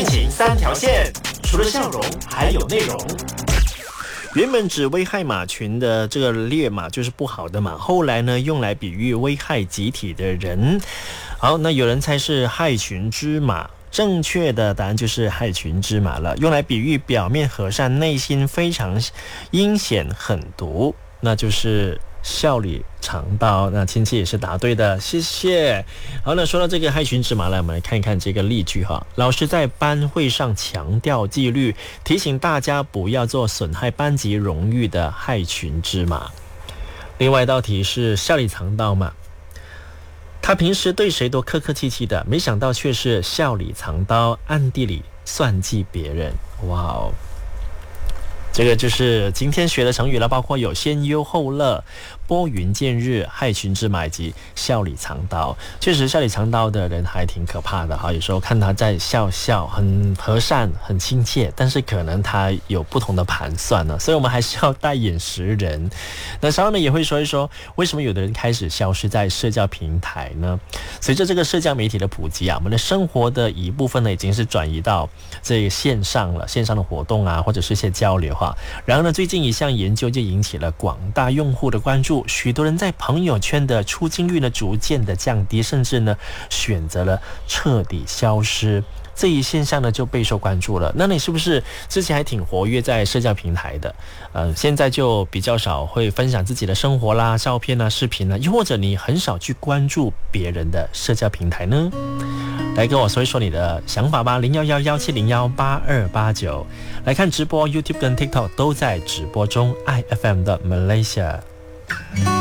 恋情三条线，除了笑容还有内容。原本指危害马群的这个烈马就是不好的马，后来呢用来比喻危害集体的人。好，那有人猜是害群之马，正确的答案就是害群之马了，用来比喻表面和善，内心非常阴险狠毒，那就是笑里藏刀。那亲戚也是答对的，谢谢。好，那说到这个害群之马，来我们来看一看这个例句哈。老师在班会上强调纪律，提醒大家不要做损害班级荣誉的害群之马。另外一道题是笑里藏刀嘛，他平时对谁都客客气气的，没想到却是笑里藏刀，暗地里算计别人。哇哦，这个就是今天学的成语了，包括有先忧后乐、拨云见日、害群之马以及笑里藏刀。确实笑里藏刀的人还挺可怕的哈，有时候看他在笑笑，很和善很亲切，但是可能他有不同的盘算呢，所以我们还是要带眼识人。那稍后呢也会说一说为什么有的人开始消失在社交平台呢？随着这个社交媒体的普及啊，我们的生活的一部分呢已经是转移到这个线上了，线上的活动啊，或者是一些交流。然后呢，最近一项研究就引起了广大用户的关注，许多人在朋友圈的出镜率呢逐渐的降低，甚至呢选择了彻底消失。这一现象呢就备受关注了。那你是不是之前还挺活跃在社交平台的？现在就比较少会分享自己的生活啦、照片啊、视频啊，又或者你很少去关注别人的社交平台呢？来跟我说一说你的想法吧，0111708289。来看直播 YouTube 跟 TikTok 都在直播中，IFM 的 Malaysia。